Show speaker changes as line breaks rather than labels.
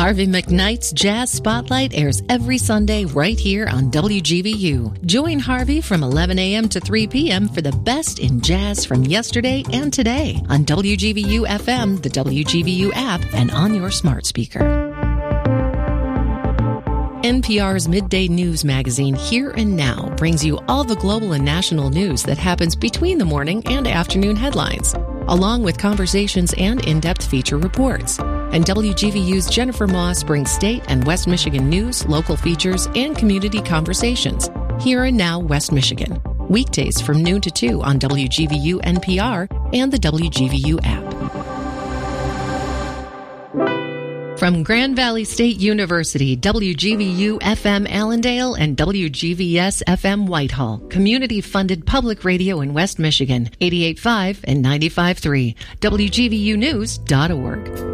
Harvey McKnight's Jazz Spotlight airs every Sunday right here on WGVU. Join Harvey from 11 a.m. to 3 p.m. for the best in jazz from yesterday and today on WGVU FM, the WGVU app, and on your smart speaker. NPR's midday news magazine Here and Now brings you all the global and national news that happens between the morning and afternoon headlines, along with conversations and in-depth feature reports. And WGVU's Jennifer Moss brings state and West Michigan news, local features, and community conversations. Here and Now, West Michigan. Weekdays from noon to 2 on WGVU NPR and the WGVU app. From Grand Valley State University, WGVU FM Allendale and WGVS FM Whitehall, community-funded public radio in West Michigan, 88.5 and 95.3, WGVUnews.org.